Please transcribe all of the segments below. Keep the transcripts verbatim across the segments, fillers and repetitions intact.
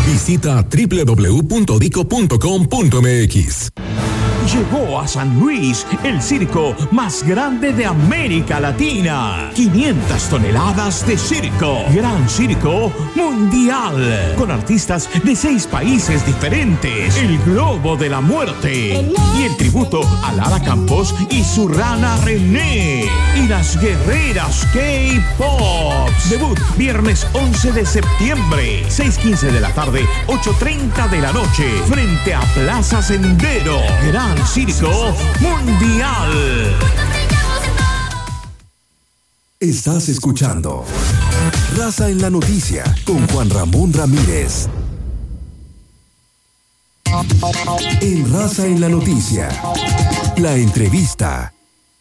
Visita doble u doble u doble u punto dico punto com punto eme equis. Llegó a San Luis el circo más grande de América Latina. quinientas toneladas de circo. Gran Circo Mundial. Con artistas de seis países diferentes. El Globo de la Muerte. Y el tributo a Lara Campos y su rana René. Y las guerreras K-Pop. Debut viernes once de septiembre. seis quince de la tarde, ocho treinta de la noche. Frente a Plaza Sendero. Gran Circo Mundial. Estás escuchando Raza en la Noticia con Juan Ramón Ramírez. En Raza en la Noticia, la entrevista.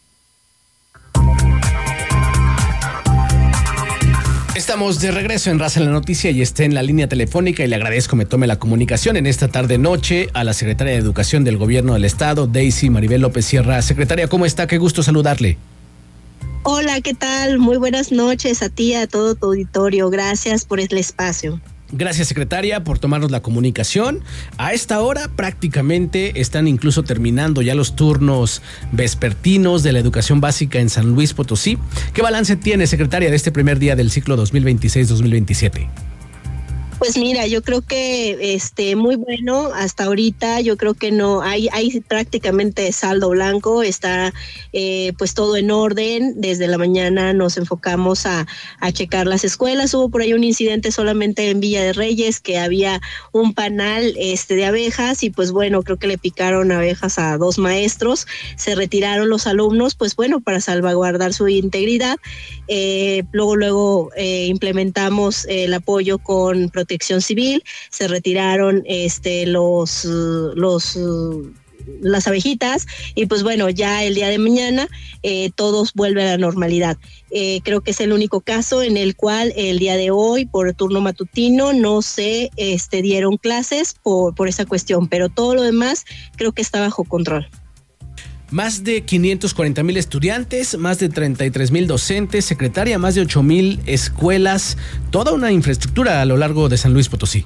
Estamos de regreso en Raza en la Noticia y esté en la línea telefónica y le agradezco me tome la comunicación en esta tarde-noche a la Secretaria de Educación del Gobierno del Estado, Daisy Maribel López Sierra. Secretaria, ¿cómo está? Qué gusto saludarle. Hola, ¿qué tal? Muy buenas noches a ti y a todo tu auditorio. Gracias por el espacio. Gracias, secretaria, por tomarnos la comunicación. A esta hora prácticamente están incluso terminando ya los turnos vespertinos de la educación básica en San Luis Potosí. ¿Qué balance tiene, secretaria, de este primer día del ciclo dos mil veintiséis dos mil veintisiete? Pues mira, yo creo que este muy bueno hasta ahorita. Yo creo que no hay hay prácticamente saldo blanco. Está eh, pues todo en orden. Desde la mañana nos enfocamos a, a checar las escuelas. Hubo por ahí un incidente solamente en Villa de Reyes, que había un panal este de abejas y pues bueno, creo que le picaron abejas a dos maestros. Se retiraron los alumnos, pues bueno, para salvaguardar su integridad. Eh, luego luego eh, implementamos el apoyo con Protección Civil, se retiraron este los los las abejitas y pues bueno, ya el día de mañana eh, todos vuelven a la normalidad. Eh, creo que es el único caso en el cual el día de hoy por turno matutino no se este, dieron clases por, por esa cuestión, pero todo lo demás creo que está bajo control. Más de quinientos cuarenta mil estudiantes, más de treinta y tres mil docentes, secretaria, más de ocho mil escuelas, toda una infraestructura a lo largo de San Luis Potosí.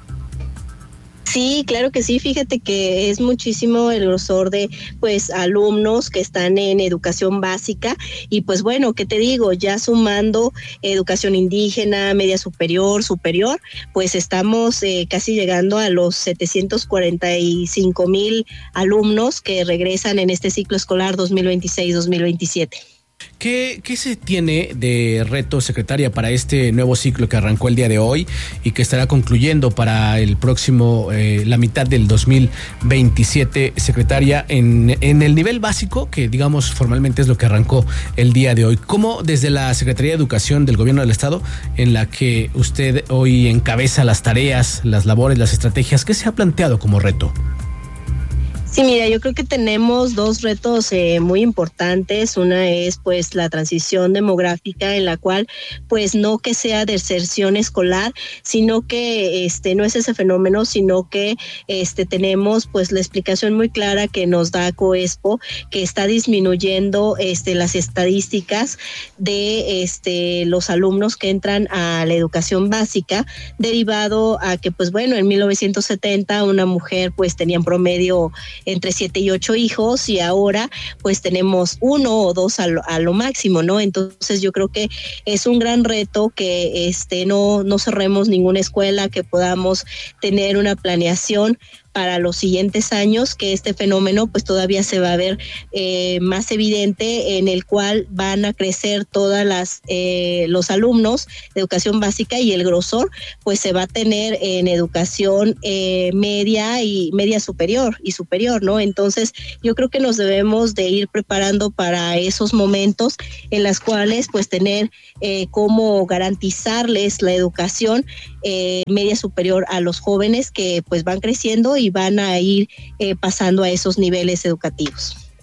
Sí, claro que sí. Fíjate que es muchísimo el grosor de pues alumnos que están en educación básica y pues bueno, ¿qué te digo? Ya sumando educación indígena, media superior, superior, pues estamos eh, casi llegando a los setecientos cuarenta y cinco mil alumnos que regresan en este ciclo escolar dos mil veintiséis dos mil veintisiete. ¿Qué, ¿Qué se tiene de reto, secretaria, para este nuevo ciclo que arrancó el día de hoy y que estará concluyendo para el próximo, eh, la mitad del dos mil veintisiete, secretaria, en, en el nivel básico, que digamos formalmente es lo que arrancó el día de hoy? ¿Cómo desde la Secretaría de Educación del Gobierno del Estado, en la que usted hoy encabeza las tareas, las labores, las estrategias, qué se ha planteado como reto? Sí, mira, yo creo que tenemos dos retos eh, muy importantes. Una es pues la transición demográfica, en la cual pues no que sea deserción escolar, sino que este no es ese fenómeno, sino que este tenemos pues la explicación muy clara que nos da COESPO, que está disminuyendo este las estadísticas de este los alumnos que entran a la educación básica, derivado a que pues bueno, en mil novecientos setenta una mujer pues tenía en promedio entre siete y ocho hijos y ahora pues tenemos uno o dos a lo, a lo máximo, ¿no? Entonces yo creo que es un gran reto que este no, no cerremos ninguna escuela, que podamos tener una planeación para los siguientes años, que este fenómeno pues todavía se va a ver eh, más evidente, en el cual van a crecer todas las eh, los alumnos de educación básica y el grosor pues se va a tener en educación eh, media y media superior y superior, ¿no? Entonces yo creo que nos debemos de ir preparando para esos momentos en las cuales pues tener eh, cómo garantizarles la educación eh, media superior a los jóvenes que pues van creciendo y van a ir eh, pasando a esos niveles educativos.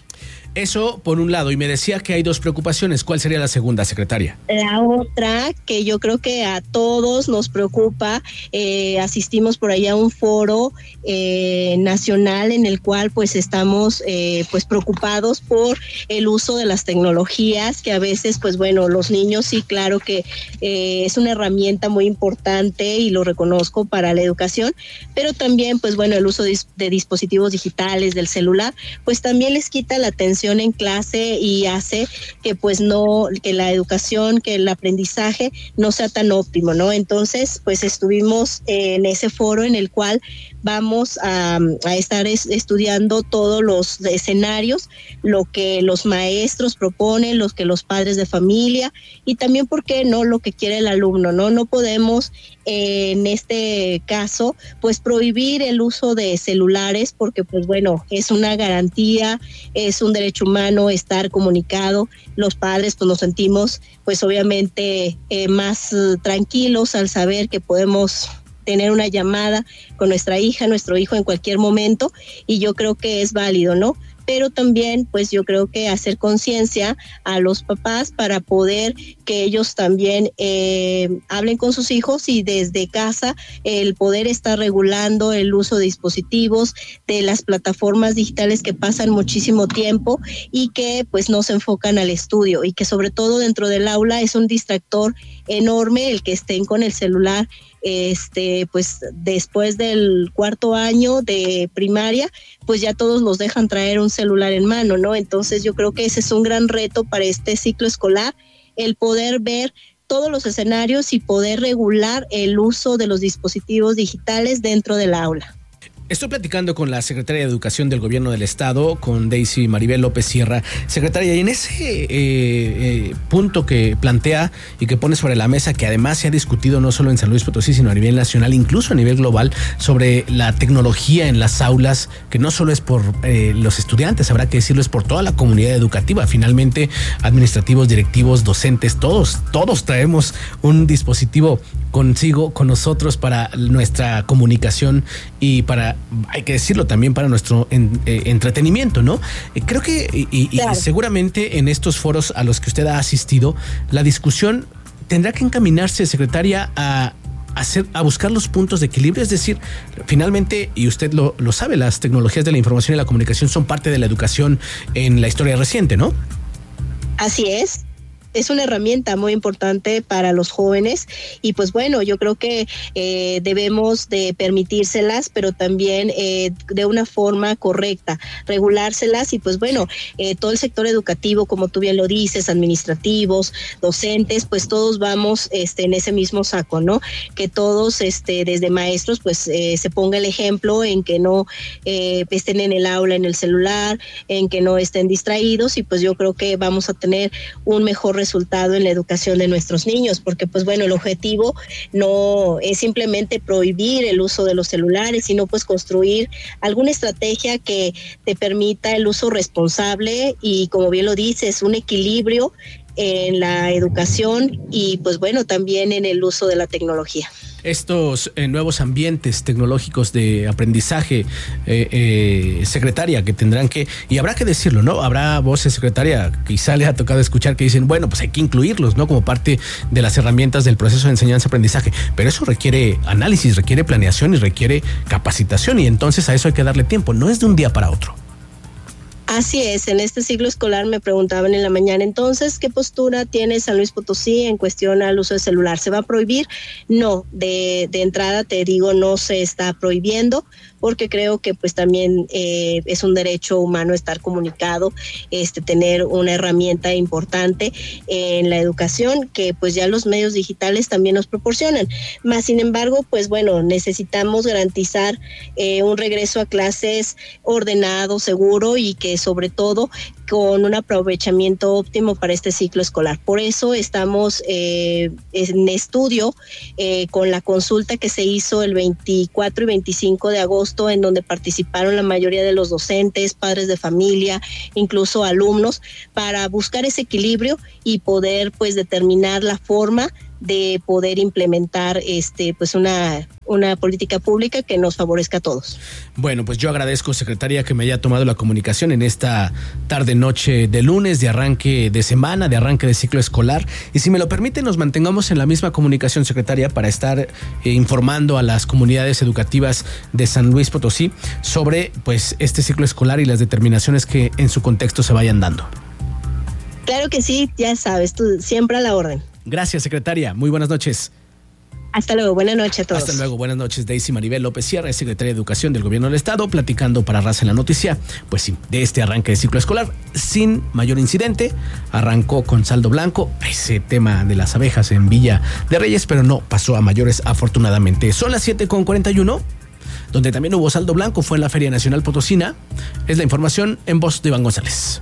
Eso por un lado, y me decía que hay dos preocupaciones. ¿Cuál sería la segunda, secretaria? La otra, que yo creo que a todos nos preocupa, eh, asistimos por ahí a un foro eh, nacional en el cual pues estamos eh, pues preocupados por el uso de las tecnologías, que a veces pues bueno, los niños sí, claro que eh, es una herramienta muy importante y lo reconozco para la educación, pero también pues bueno, el uso de, de dispositivos digitales, del celular, pues también les quita la atención en clase y hace que pues no, que la educación, que el aprendizaje no sea tan óptimo, ¿no? Entonces pues estuvimos en ese foro en el cual vamos a, a estar es, estudiando todos los escenarios, lo que los maestros proponen, los que los padres de familia y también, ¿por qué no?, lo que quiere el alumno, ¿no? No podemos eh, en este caso pues prohibir el uso de celulares porque pues bueno, es una garantía, es un derecho humano estar comunicado. Los padres pues nos sentimos pues obviamente eh, más uh, tranquilos al saber que podemos tener una llamada con nuestra hija, nuestro hijo en cualquier momento, y yo creo que es válido, ¿no? Pero también, pues yo creo que hacer conciencia a los papás para poder que ellos también eh, hablen con sus hijos y desde casa el poder estar regulando el uso de dispositivos, de las plataformas digitales que pasan muchísimo tiempo y que pues no se enfocan al estudio y que sobre todo dentro del aula es un distractor enorme el que estén con el celular. Este, pues después del cuarto año de primaria, pues ya todos los dejan traer un celular en mano, ¿no? Entonces yo creo que ese es un gran reto para este ciclo escolar, el poder ver todos los escenarios y poder regular el uso de los dispositivos digitales dentro del aula. Estoy platicando con la secretaria de Educación del Gobierno del Estado, con Daisy Maribel López Sierra. Secretaria, y en ese eh, eh, punto que plantea y que pone sobre la mesa, que además se ha discutido no solo en San Luis Potosí, sino a nivel nacional, incluso a nivel global, sobre la tecnología en las aulas, que no solo es por eh, los estudiantes, habrá que decirlo, es por toda la comunidad educativa. Finalmente, administrativos, directivos, docentes, todos, todos traemos un dispositivo consigo, con nosotros para nuestra comunicación y para, hay que decirlo, también para nuestro en, eh, entretenimiento, ¿no? Eh, creo que, y, claro. y seguramente en estos foros a los que usted ha asistido, la discusión tendrá que encaminarse, secretaria, a hacer, a buscar los puntos de equilibrio, es decir, finalmente, y usted lo, lo sabe, las tecnologías de la información y la comunicación son parte de la educación en la historia reciente, ¿no? Así es. Es una herramienta muy importante para los jóvenes y pues bueno, yo creo que eh, debemos de permitírselas, pero también eh, de una forma correcta, regulárselas y pues bueno, eh, todo el sector educativo, como tú bien lo dices, administrativos, docentes, pues todos vamos este, en ese mismo saco, ¿no? Que todos, este, desde maestros, pues eh, se ponga el ejemplo en que no eh, estén en el aula, en el celular, en que no estén distraídos y pues yo creo que vamos a tener un mejor resultado en la educación de nuestros niños, porque pues bueno, el objetivo no es simplemente prohibir el uso de los celulares, sino pues construir alguna estrategia que te permita el uso responsable y, como bien lo dices, un equilibrio en la educación y pues bueno, también en el uso de la tecnología. Estos eh, nuevos ambientes tecnológicos de aprendizaje, eh, eh, secretaria, que tendrán que, y habrá que decirlo, ¿no? Habrá voces, secretaria, quizá le ha tocado escuchar que dicen, bueno, pues hay que incluirlos, ¿no? Como parte de las herramientas del proceso de enseñanza-aprendizaje, pero eso requiere análisis, requiere planeación y requiere capacitación, y entonces a eso hay que darle tiempo, no es de un día para otro. Así es, en este ciclo escolar me preguntaban en la mañana, entonces, ¿qué postura tiene San Luis Potosí en cuestión al uso de celular? ¿Se va a prohibir? No, de, de entrada te digo, no se está prohibiendo, porque creo que pues también eh, es un derecho humano estar comunicado, este, tener una herramienta importante en la educación que pues ya los medios digitales también nos proporcionan. Más sin embargo, pues bueno, necesitamos garantizar eh, un regreso a clases ordenado, seguro y que sobre todo con un aprovechamiento óptimo para este ciclo escolar. Por eso estamos eh, en estudio eh, con la consulta que se hizo el veinticuatro y veinticinco de agosto, en donde participaron la mayoría de los docentes, padres de familia, incluso alumnos, para buscar ese equilibrio y poder pues determinar la forma de poder implementar este pues una una política pública que nos favorezca a todos. Bueno, pues yo agradezco, secretaria, que me haya tomado la comunicación en esta tarde noche de lunes, de arranque de semana, de arranque de ciclo escolar, y si me lo permite nos mantengamos en la misma comunicación, secretaria, para estar eh, informando a las comunidades educativas de San Luis Potosí sobre pues este ciclo escolar y las determinaciones que en su contexto se vayan dando. Claro que sí, ya sabes, tú siempre a la orden. Gracias, secretaria. Muy buenas noches. Hasta luego, buenas noches a todos. Hasta luego, buenas noches. Daisy Maribel López Sierra, secretaria de Educación del Gobierno del Estado, platicando para Raza en la Noticia, pues sí, de este arranque de ciclo escolar sin mayor incidente. Arrancó con saldo blanco ese tema de las abejas en Villa de Reyes, pero no pasó a mayores, afortunadamente. Son las siete con cuarenta y uno, donde también hubo saldo blanco, fue en la Feria Nacional Potosina. Es la información en voz de Iván González.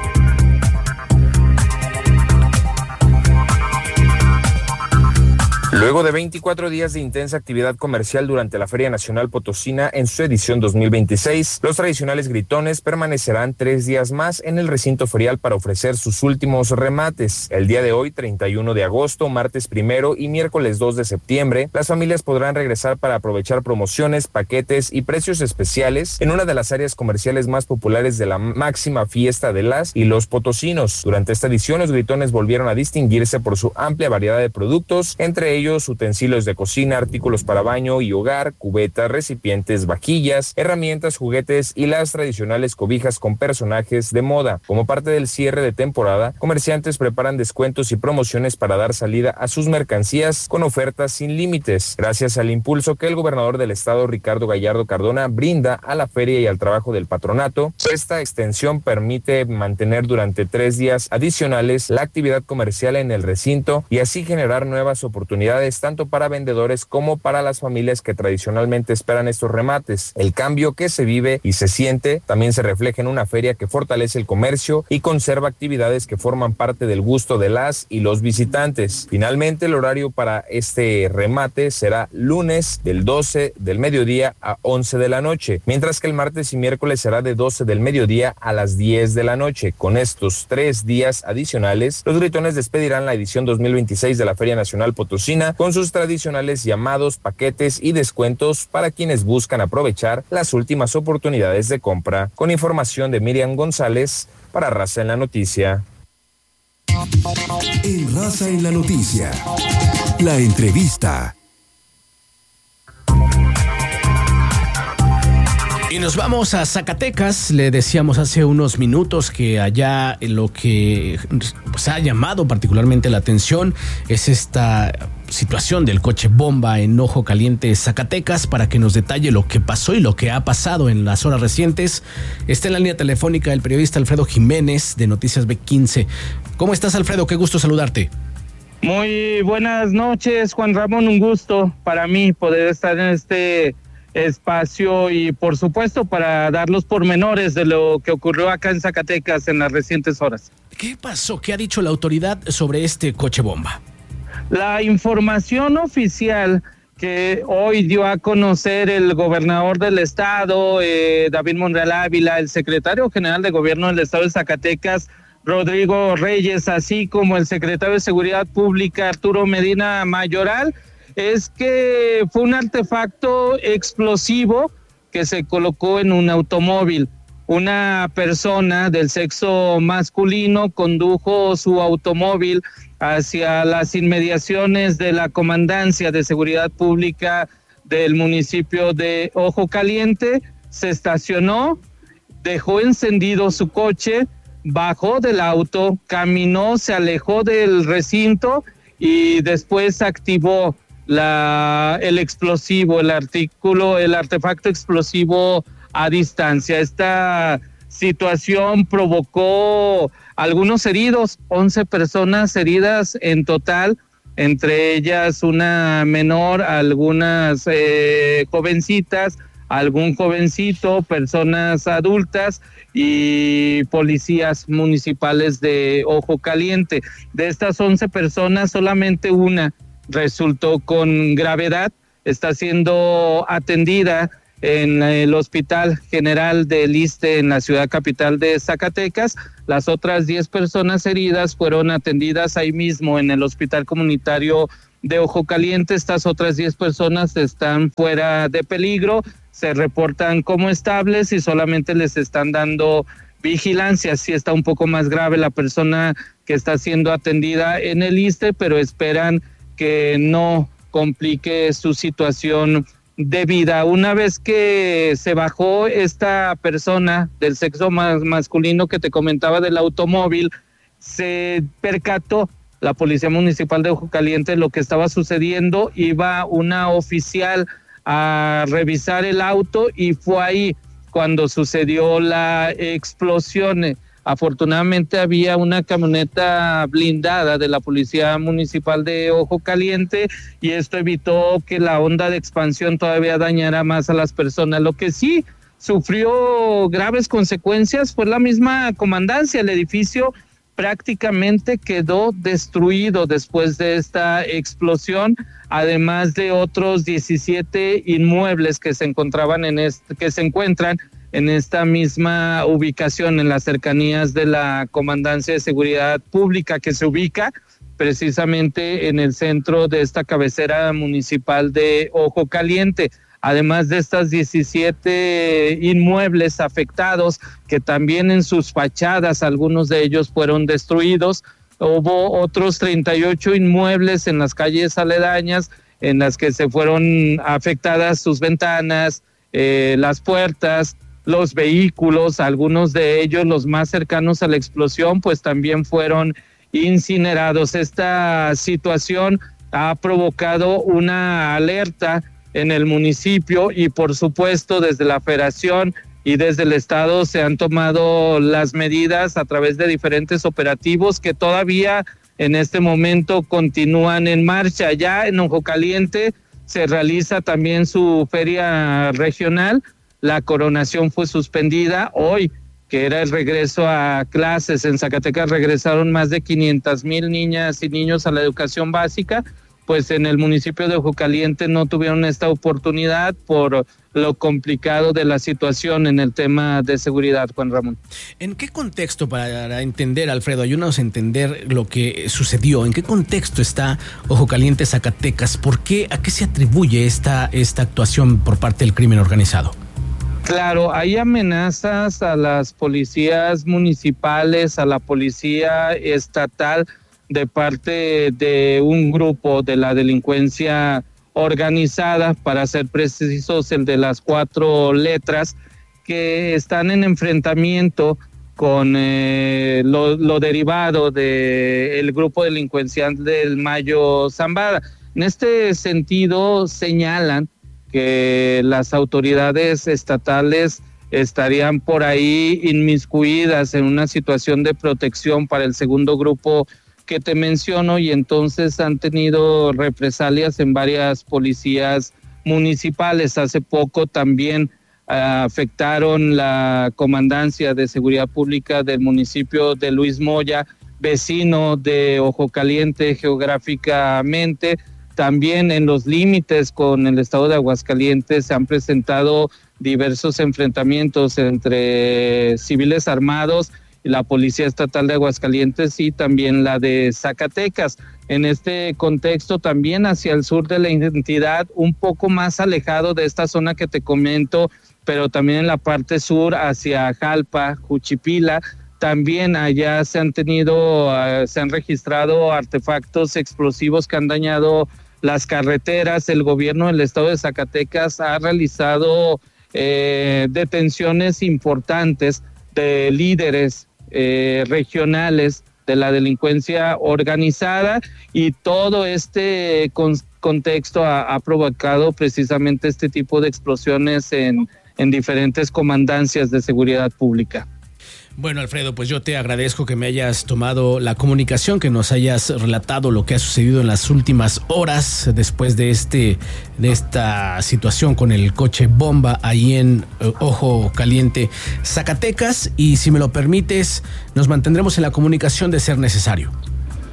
Luego de veinticuatro días de intensa actividad comercial durante la Feria Nacional Potosina en su edición dos mil veintiséis, los tradicionales gritones permanecerán tres días más en el recinto ferial para ofrecer sus últimos remates. El día de hoy, treinta y uno de agosto, martes primero y miércoles dos de septiembre, las familias podrán regresar para aprovechar promociones, paquetes y precios especiales en una de las áreas comerciales más populares de la máxima fiesta de las y los potosinos. Durante esta edición, los gritones volvieron a distinguirse por su amplia variedad de productos, entre ellos utensilios de cocina, artículos para baño y hogar, cubetas, recipientes, vajillas, herramientas, juguetes y las tradicionales cobijas con personajes de moda. Como parte del cierre de temporada, comerciantes preparan descuentos y promociones para dar salida a sus mercancías con ofertas sin límites. Gracias al impulso que el gobernador del estado, Ricardo Gallardo Cardona, brinda a la feria y al trabajo del patronato, esta extensión permite mantener durante tres días adicionales la actividad comercial en el recinto y así generar nuevas oportunidades tanto para vendedores como para las familias que tradicionalmente esperan estos remates. El cambio que se vive y se siente también se refleja en una feria que fortalece el comercio y conserva actividades que forman parte del gusto de las y los visitantes. Finalmente, el horario para este remate será lunes del doce del mediodía a once de la noche, mientras que el martes y miércoles será de doce del mediodía a las diez de la noche. Con estos tres días adicionales, los gritones despedirán la edición dos mil veintiséis de la Feria Nacional Potosina con sus tradicionales llamados, paquetes y descuentos para quienes buscan aprovechar las últimas oportunidades de compra. Con información de Miriam González para Raza en la Noticia. En Raza en la Noticia, la entrevista. Y nos vamos a Zacatecas. Le decíamos hace unos minutos que allá lo que pues, ha llamado particularmente la atención es esta situación del coche bomba en Ojo Caliente, Zacatecas. Para que nos detalle lo que pasó y lo que ha pasado en las horas recientes, está en la línea telefónica el periodista Alfredo Jiménez de Noticias B quince. ¿Cómo estás, Alfredo? Qué gusto saludarte. Muy buenas noches, Juan Ramón. Un gusto para mí poder estar en este espacio y por supuesto para dar los pormenores de lo que ocurrió acá en Zacatecas en las recientes horas. ¿Qué pasó? ¿Qué ha dicho la autoridad sobre este coche bomba? La información oficial que hoy dio a conocer el gobernador del estado, eh, David Monreal Ávila, el secretario general de gobierno del estado de Zacatecas, Rodrigo Reyes, así como el secretario de Seguridad Pública, Arturo Medina Mayoral, es que fue un artefacto explosivo que se colocó en un automóvil. Una persona del sexo masculino condujo su automóvil hacia las inmediaciones de la Comandancia de Seguridad Pública del municipio de Ojo Caliente, se estacionó, dejó encendido su coche, bajó del auto, caminó, se alejó del recinto y después activó La, el explosivo, el artículo, el artefacto explosivo a distancia. Esta situación provocó algunos heridos, once personas heridas en total, entre ellas una menor, algunas eh, jovencitas, algún jovencito, personas adultas y policías municipales de Ojo Caliente. De estas once personas, solamente una resultó con gravedad, está siendo atendida en el Hospital General del Iste en la ciudad capital de Zacatecas. Las otras diez personas heridas fueron atendidas ahí mismo en el Hospital Comunitario de Ojo Caliente. Estas otras diez personas están fuera de peligro, se reportan como estables y solamente les están dando vigilancia. Sí está un poco más grave la persona que está siendo atendida en el Iste, pero esperan que no complique su situación de vida. Una vez que se bajó esta persona del sexo más masculino que te comentaba del automóvil, se percató la Policía Municipal de Ojo Caliente lo que estaba sucediendo. Iba una oficial a revisar el auto y fue ahí cuando sucedió la explosión. Afortunadamente había una camioneta blindada de la Policía Municipal de Ojo Caliente y esto evitó que la onda de expansión todavía dañara más a las personas. Lo que sí sufrió graves consecuencias fue la misma comandancia. El edificio prácticamente quedó destruido después de esta explosión, además de otros diecisiete inmuebles que se encontraban en este, que se encuentran en esta misma ubicación, en las cercanías de la Comandancia de Seguridad Pública, que se ubica precisamente en el centro de esta cabecera municipal de Ojo Caliente. Además de estas diecisiete inmuebles afectados, que también en sus fachadas, algunos de ellos fueron destruidos, hubo otros treinta y ocho inmuebles en las calles aledañas, en las que se fueron afectadas sus ventanas, eh, las puertas, los vehículos, algunos de ellos, los más cercanos a la explosión, pues también fueron incinerados. Esta situación ha provocado una alerta en el municipio y por supuesto desde la Federación y desde el Estado se han tomado las medidas a través de diferentes operativos que todavía en este momento continúan en marcha. Ya en Ojo Caliente se realiza también su feria regional. La coronación fue suspendida hoy, que era el regreso a clases. En Zacatecas regresaron más de quinientas mil niñas y niños a la educación básica, pues en el municipio de Ojo Caliente no tuvieron esta oportunidad por lo complicado de la situación en el tema de seguridad, Juan Ramón. ¿En qué contexto, para entender, Alfredo, ayúdanos a entender lo que sucedió, en qué contexto está Ojo Caliente, Zacatecas? ¿Por qué, a qué se atribuye esta, esta actuación por parte del crimen organizado? Claro, hay amenazas a las policías municipales, a la policía estatal, de parte de un grupo de la delincuencia organizada, para ser precisos, el de las cuatro letras, que están en enfrentamiento con eh, lo, lo derivado del grupo delincuencial del Mayo Zambada. En este sentido, señalan que las autoridades estatales estarían por ahí inmiscuidas en una situación de protección para el segundo grupo que te menciono, y entonces han tenido represalias en varias policías municipales. Hace poco también uh, afectaron la Comandancia de Seguridad Pública del municipio de Luis Moya, vecino de Ojo Caliente geográficamente. También en los límites con el estado de Aguascalientes se han presentado diversos enfrentamientos entre civiles armados, la Policía Estatal de Aguascalientes y también la de Zacatecas. En este contexto, también hacia el sur de la entidad, un poco más alejado de esta zona que te comento, pero también en la parte sur hacia Jalpa, Juchipila, también allá se han tenido, uh, se han registrado artefactos explosivos que han dañado las carreteras. El gobierno del estado de Zacatecas ha realizado eh, detenciones importantes de líderes eh, regionales de la delincuencia organizada, y todo este con, contexto ha, ha provocado precisamente este tipo de explosiones en, en diferentes comandancias de seguridad pública. Bueno, Alfredo, pues yo te agradezco que me hayas tomado la comunicación, que nos hayas relatado lo que ha sucedido en las últimas horas después de este de esta situación con el coche bomba ahí en uh, Ojo Caliente, Zacatecas, y si me lo permites, nos mantendremos en la comunicación de ser necesario.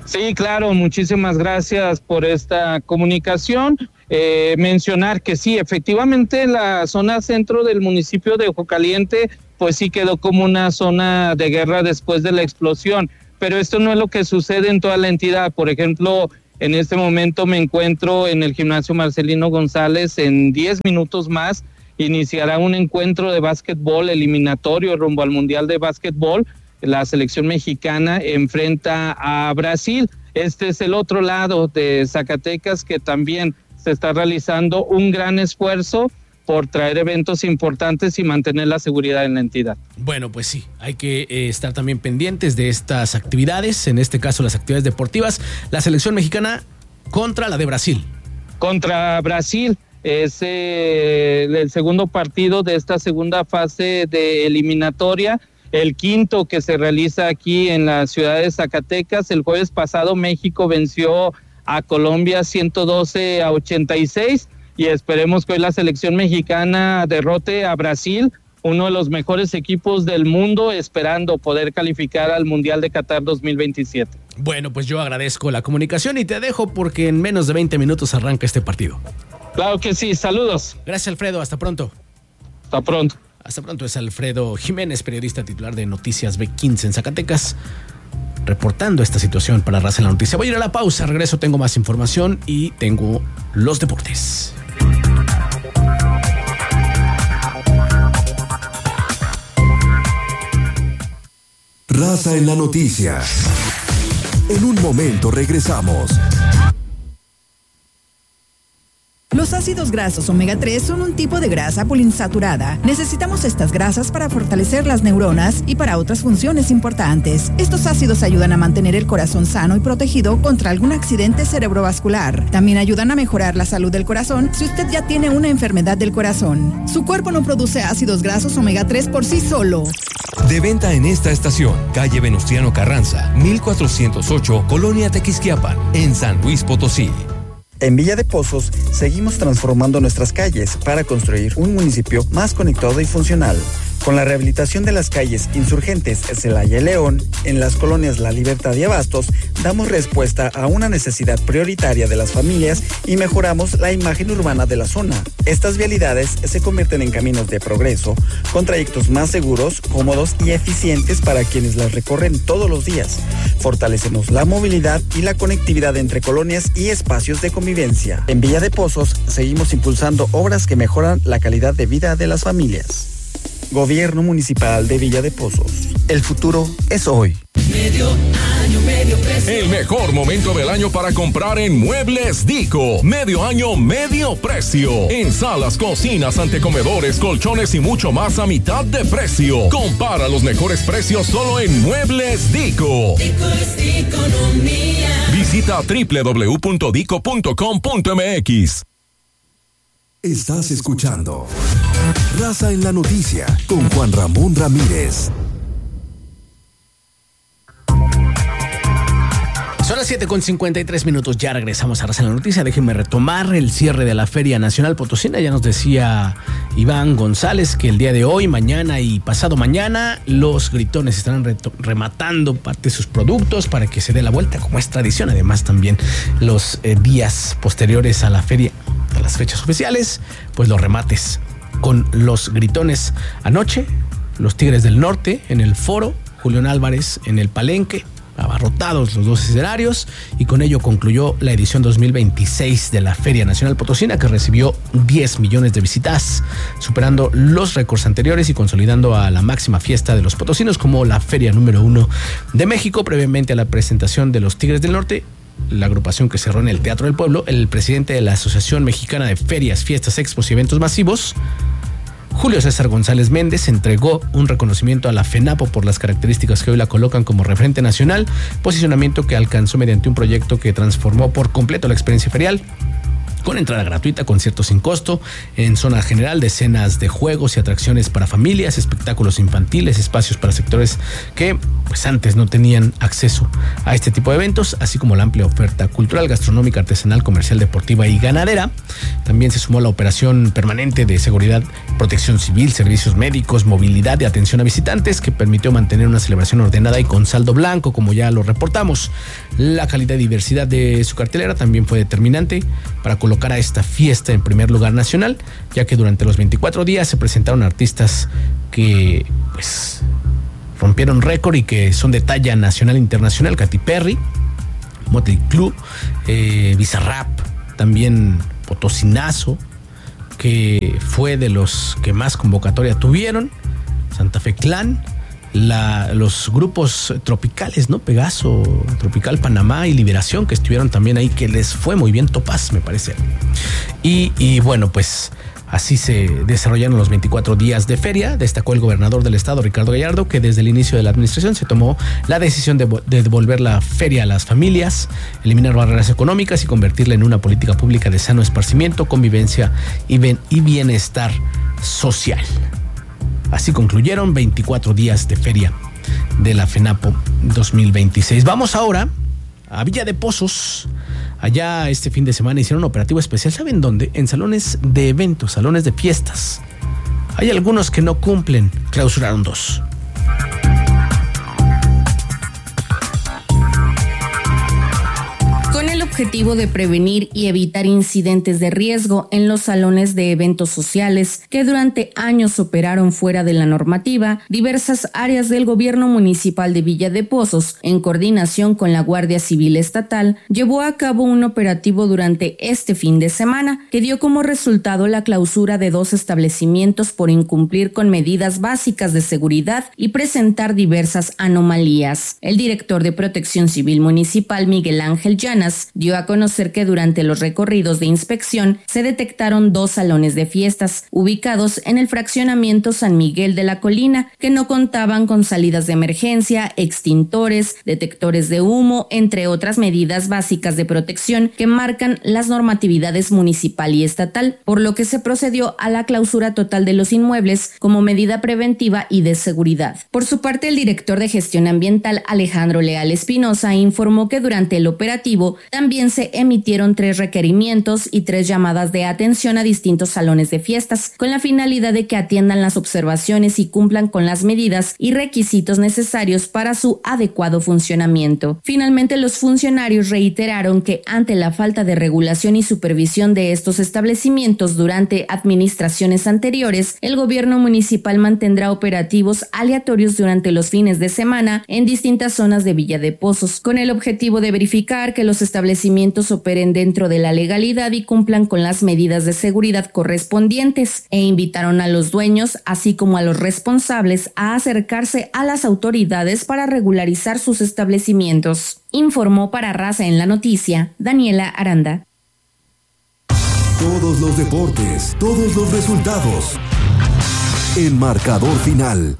Sí, claro, muchísimas gracias por esta comunicación. Eh, mencionar que sí, efectivamente la zona centro del municipio de Ojo Caliente, pues sí quedó como una zona de guerra después de la explosión, pero esto no es lo que sucede en toda la entidad. Por ejemplo, en este momento me encuentro en el gimnasio Marcelino González. En diez minutos más iniciará un encuentro de básquetbol eliminatorio rumbo al Mundial de Básquetbol. La selección mexicana enfrenta a Brasil. Este es el otro lado de Zacatecas, que también se está realizando un gran esfuerzo por traer eventos importantes y mantener la seguridad en la entidad. Bueno, pues sí, hay que eh, estar también pendientes de estas actividades, en este caso las actividades deportivas. La selección mexicana contra la de Brasil. Contra Brasil. Es eh, el segundo partido de esta segunda fase de eliminatoria, el quinto que se realiza aquí en la ciudad de Zacatecas. El jueves pasado México venció a Colombia ciento doce a ochenta y seis y esperemos que hoy la selección mexicana derrote a Brasil, uno de los mejores equipos del mundo, esperando poder calificar al Mundial de Qatar dos mil veintisiete. Bueno, pues yo agradezco la comunicación y te dejo porque en menos de veinte minutos arranca este partido. Claro que sí, saludos. Gracias, Alfredo, hasta pronto. Hasta pronto. Hasta pronto. Es Alfredo Jiménez, periodista titular de Noticias B quince en Zacatecas, reportando esta situación para Raza en la Noticia. Voy a ir a la pausa, regreso, tengo más información y tengo los deportes. Raza en la Noticia. En un momento regresamos. Los ácidos grasos omega tres son un tipo de grasa poliinsaturada. Necesitamos estas grasas para fortalecer las neuronas y para otras funciones importantes. Estos ácidos ayudan a mantener el corazón sano y protegido contra algún accidente cerebrovascular. También ayudan a mejorar la salud del corazón si usted ya tiene una enfermedad del corazón. Su cuerpo no produce ácidos grasos omega tres por sí solo. De venta en esta estación, calle Venustiano Carranza, mil cuatrocientos ocho, Colonia Tequisquiapan, en San Luis Potosí. En Villa de Pozos, seguimos transformando nuestras calles para construir un municipio más conectado y funcional. Con la rehabilitación de las calles Insurgentes, Celaya y León, en las colonias La Libertad y Abastos, damos respuesta a una necesidad prioritaria de las familias y mejoramos la imagen urbana de la zona. Estas vialidades se convierten en caminos de progreso, con trayectos más seguros, cómodos y eficientes para quienes las recorren todos los días. Fortalecemos la movilidad y la conectividad entre colonias y espacios de convivencia. En Villa de Pozos, seguimos impulsando obras que mejoran la calidad de vida de las familias. Gobierno Municipal de Villa de Pozos. El futuro es hoy. Medio año, medio precio. El mejor momento del año para comprar en Muebles Dico. Medio año, medio precio. En salas, cocinas, antecomedores, colchones y mucho más a mitad de precio. Compara los mejores precios solo en Muebles Dico. Dico es economía. Visita doble u doble u doble u punto dico punto com punto m x. Estás escuchando Raza en la Noticia con Juan Ramón Ramírez. Son las siete con cincuenta y tres minutos, ya regresamos a Raza en la Noticia. Déjenme retomar el cierre de la Feria Nacional Potosina. Ya nos decía Iván González que el día de hoy, mañana y pasado mañana los gritones estarán reto- rematando parte de sus productos para que se dé la vuelta, como es tradición. Además también los eh, días posteriores a la feria, a las fechas oficiales, pues los remates con los gritones. Anoche, los Tigres del Norte en el Foro, Julián Álvarez en el Palenque, abarrotados los dos escenarios, y con ello concluyó la edición dos mil veintiséis de la Feria Nacional Potosina, que recibió diez millones de visitas, superando los récords anteriores y consolidando a la máxima fiesta de los potosinos como la feria número uno de México. Previamente a la presentación de los Tigres del Norte, la agrupación que cerró en el Teatro del Pueblo, el presidente de la Asociación Mexicana de Ferias, Fiestas, Expos y Eventos Masivos, Julio César González Méndez, entregó un reconocimiento a la FENAPO por las características que hoy la colocan como referente nacional, posicionamiento que alcanzó mediante un proyecto que transformó por completo la experiencia ferial, con entrada gratuita, conciertos sin costo, en zona general, decenas de juegos y atracciones para familias, espectáculos infantiles, espacios para sectores que pues antes no tenían acceso a este tipo de eventos, así como la amplia oferta cultural, gastronómica, artesanal, comercial, deportiva y ganadera. También se sumó la operación permanente de seguridad, protección civil, servicios médicos, movilidad y atención a visitantes, que permitió mantener una celebración ordenada y con saldo blanco, como ya lo reportamos. La calidad y diversidad de su cartelera también fue determinante para colocar a esta fiesta en primer lugar nacional, ya que durante los veinticuatro días se presentaron artistas que pues rompieron récord y que son de talla nacional e internacional: Katy Perry, Motley Crue, eh, Bizarrap, también Potosinazo, que fue de los que más convocatoria tuvieron, Santa Fe Clan, la, los grupos tropicales, ¿no? Pegaso, Tropical Panamá y Liberación, que estuvieron también ahí, que les fue muy bien. Topaz, me parece. Y, y bueno, pues así se desarrollaron los veinticuatro días de feria. Destacó el gobernador del estado, Ricardo Gallardo, que desde el inicio de la administración se tomó la decisión de, de devolver la feria a las familias, eliminar barreras económicas y convertirla en una política pública de sano esparcimiento, convivencia y, ben, y bienestar social. Así concluyeron veinticuatro días de feria de la FENAPO dos mil veintiséis. Vamos ahora a Villa de Pozos. Allá este fin de semana hicieron un operativo especial. ¿Saben dónde? En salones de eventos, salones de fiestas. Hay algunos que no cumplen. Clausuraron dos. Con el objetivo de prevenir y evitar incidentes de riesgo en los salones de eventos sociales que durante años operaron fuera de la normativa, diversas áreas del gobierno municipal de Villa de Pozos, en coordinación con la Guardia Civil Estatal, llevó a cabo un operativo durante este fin de semana que dio como resultado la clausura de dos establecimientos por incumplir con medidas básicas de seguridad y presentar diversas anomalías. El director de Protección Civil Municipal, Miguel Ángel Llanas, dio a conocer que durante los recorridos de inspección se detectaron dos salones de fiestas ubicados en el fraccionamiento San Miguel de la Colina que no contaban con salidas de emergencia, extintores, detectores de humo, entre otras medidas básicas de protección que marcan las normatividades municipal y estatal, por lo que se procedió a la clausura total de los inmuebles como medida preventiva y de seguridad. Por su parte, el director de Gestión Ambiental, Alejandro Leal Espinosa, informó que durante el operativo también se emitieron tres requerimientos y tres llamadas de atención a distintos salones de fiestas, con la finalidad de que atiendan las observaciones y cumplan con las medidas y requisitos necesarios para su adecuado funcionamiento. Finalmente, los funcionarios reiteraron que ante la falta de regulación y supervisión de estos establecimientos durante administraciones anteriores, el gobierno municipal mantendrá operativos aleatorios durante los fines de semana en distintas zonas de Villa de Pozos, con el objetivo de verificar que los establecimientos operen dentro de la legalidad y cumplan con las medidas de seguridad correspondientes, e invitaron a los dueños, así como a los responsables, a acercarse a las autoridades para regularizar sus establecimientos. Informó para Raza en la Noticia, Daniela Aranda. Todos los deportes, todos los resultados. En Marcador Final.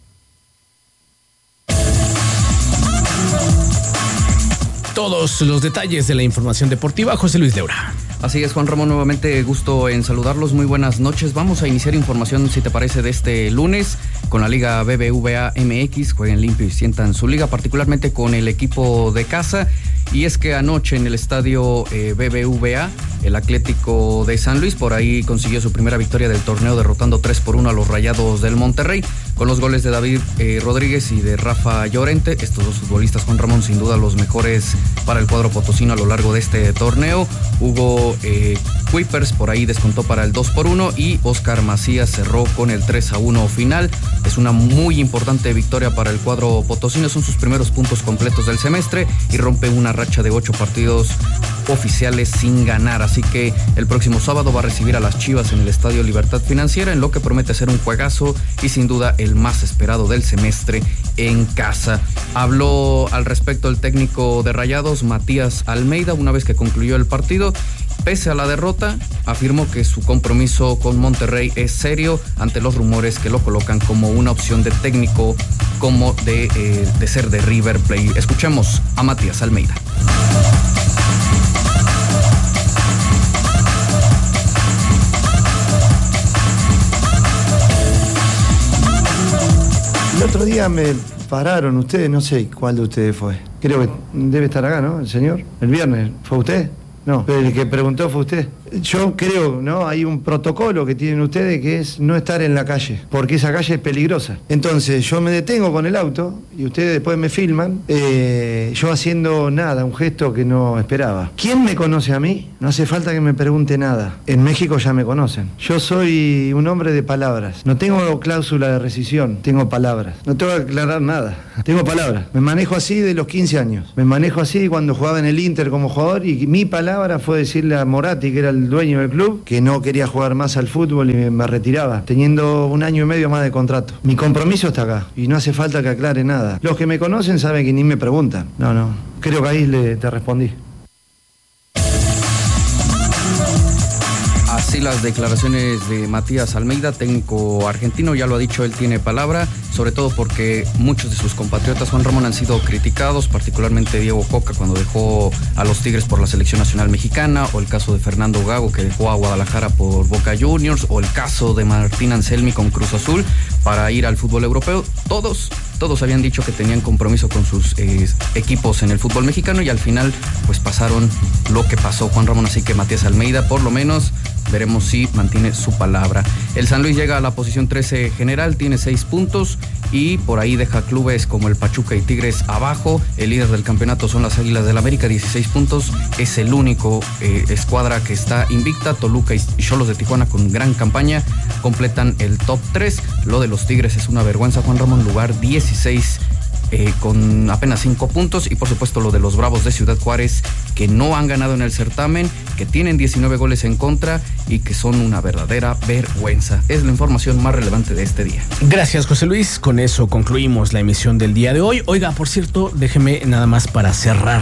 Todos los detalles de la información deportiva, José Luis Leura. Así es, Juan Ramón, nuevamente gusto en saludarlos, muy buenas noches. Vamos a iniciar información, si te parece, de este lunes con la Liga B B V A M X. Jueguen limpio y sientan su liga, particularmente con el equipo de casa. Y es que anoche en el estadio eh, B B V A, el Atlético de San Luis por ahí consiguió su primera victoria del torneo, derrotando tres por uno a los Rayados del Monterrey, con los goles de David eh, Rodríguez y de Rafa Llorente. Estos dos futbolistas, Juan Ramón, sin duda los mejores para el cuadro potosino a lo largo de este torneo. Hugo eh, Kuipers por ahí descontó para el dos por uno y Oscar Macías cerró con el tres a uno final. Es una muy importante victoria para el cuadro potosino, son sus primeros puntos completos del semestre y rompe una racha de ocho partidos oficiales sin ganar, así que el próximo sábado va a recibir a las Chivas en el Estadio Libertad Financiera, en lo que promete ser un juegazo y sin duda el más esperado del semestre en casa. Habló al respecto el técnico de Rayados, Matías Almeida, una vez que concluyó el partido. Pese a la derrota, afirmó que su compromiso con Monterrey es serio ante los rumores que lo colocan como una opción de técnico, como de, eh, de ser de River Plate. Escuchemos a Matías Almeida. El otro día me pararon ustedes, no sé cuál de ustedes fue. Creo que debe estar acá, ¿no? El señor. El viernes. ¿Fue usted? No, pero el que preguntó fue usted. Yo creo, ¿no? Hay un protocolo que tienen ustedes que es no estar en la calle, porque esa calle es peligrosa. Entonces yo me detengo con el auto y ustedes después me filman, eh, yo haciendo nada, un gesto que no esperaba. ¿Quién me conoce a mí? No hace falta que me pregunte nada. En México ya me conocen. Yo soy un hombre de palabras. No tengo cláusula de rescisión, tengo palabras. No tengo que aclarar nada. Tengo palabras. Me manejo así de los quince años. Me manejo así cuando jugaba en el Inter como jugador y mi palabra fue decirle a Moratti, que era el dueño del club, que no quería jugar más al fútbol y me retiraba, teniendo un año y medio más de contrato. Mi compromiso está acá y no hace falta que aclare nada. Los que me conocen saben que ni me preguntan. No, no. Creo que ahí le, te respondí. Así las declaraciones de Matías Almeida, técnico argentino, ya lo ha dicho, él tiene palabra, sobre todo porque muchos de sus compatriotas, Juan Ramón, han sido criticados, particularmente Diego Coca cuando dejó a los Tigres por la selección nacional mexicana, o el caso de Fernando Gago que dejó a Guadalajara por Boca Juniors, o el caso de Martín Anselmi con Cruz Azul para ir al fútbol europeo. Todos, todos habían dicho que tenían compromiso con sus eh, equipos en el fútbol mexicano y al final pues pasaron lo que pasó, Juan Ramón, así que Matías Almeida por lo menos veremos si mantiene su palabra. El San Luis llega a la posición trece general, tiene seis puntos y por ahí deja clubes como el Pachuca y Tigres abajo. El líder del campeonato son las Águilas del América, dieciséis puntos. Es el único eh, escuadra que está invicta. Toluca y Xolos de Tijuana con gran campaña completan el top tres. Lo de los Tigres es una vergüenza, Juan Ramón, lugar dieciséis. Eh, con apenas cinco puntos y por supuesto lo de los Bravos de Ciudad Juárez que no han ganado en el certamen, que tienen diecinueve goles en contra y que son una verdadera vergüenza. Es la información más relevante de este día. Gracias, José Luis. Con eso concluimos la emisión del día de hoy. Oiga, por cierto, déjeme nada más para cerrar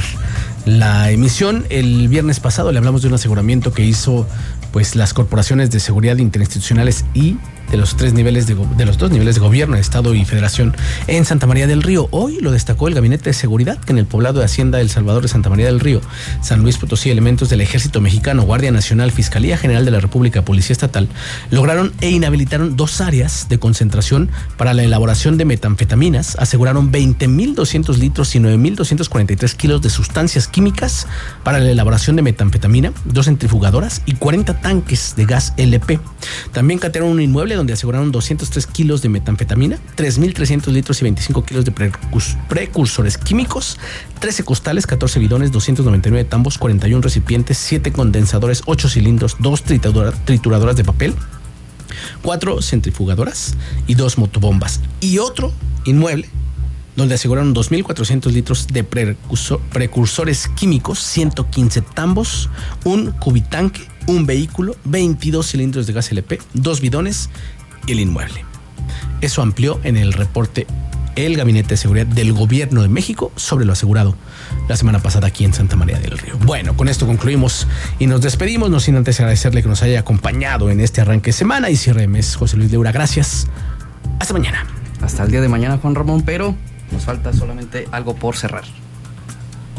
la emisión. El viernes pasado le hablamos de un aseguramiento que hizo pues las corporaciones de seguridad interinstitucionales y de los tres niveles de, de los dos niveles de gobierno, Estado y Federación, en Santa María del Río. Hoy lo destacó el Gabinete de Seguridad, que en el poblado de Hacienda El Salvador de Santa María del Río, San Luis Potosí, elementos del Ejército Mexicano, Guardia Nacional, Fiscalía General de la República, Policía Estatal, lograron e inhabilitaron dos áreas de concentración para la elaboración de metanfetaminas, aseguraron veinte mil doscientos litros y nueve mil doscientos cuarenta y tres kilos de sustancias químicas para la elaboración de metanfetamina, dos centrifugadoras y cuarenta tanques de gas L P. También catearon un inmueble donde aseguraron doscientos tres kilos de metanfetamina, tres mil trescientos litros y veinticinco kilos de precursores químicos, trece costales, catorce bidones, doscientos noventa y nueve tambos, cuarenta y uno recipientes, siete condensadores, ocho cilindros, dos trituradoras de papel, cuatro centrifugadoras y dos motobombas. Y otro inmueble donde aseguraron dos mil cuatrocientos litros de precursor, precursores químicos, ciento quince tambos, un cubitanque, un vehículo, veintidós cilindros de gas L P, dos bidones y el inmueble. Eso amplió en el reporte el Gabinete de Seguridad del Gobierno de México sobre lo asegurado la semana pasada aquí en Santa María del Río. Bueno, con esto concluimos y nos despedimos, no sin antes agradecerle que nos haya acompañado en este arranque de semana y cierre de mes. José Luis Leura, gracias. Hasta mañana. Hasta el día de mañana, Juan Ramón, pero nos falta solamente algo por cerrar.